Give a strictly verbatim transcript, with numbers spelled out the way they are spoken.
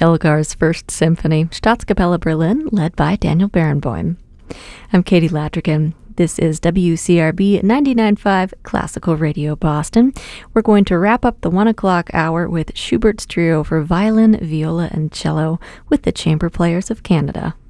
Elgar's First Symphony, Staatskapelle Berlin, led by Daniel Barenboim. I'm Katie Ladrigan. This is W C R B ninety-nine point five Classical Radio Boston. We're going to wrap up the one o'clock hour with Schubert's Trio for violin, viola, and cello with the Chamber Players of Canada.